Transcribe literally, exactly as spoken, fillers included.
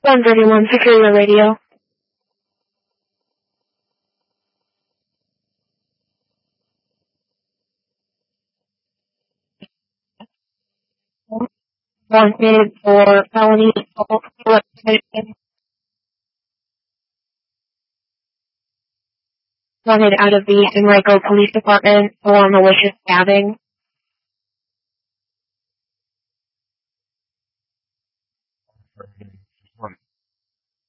one thirty-one, Superior Radio. Wanted for felony assault. Wanted out of the Enrico Police Department for malicious stabbing.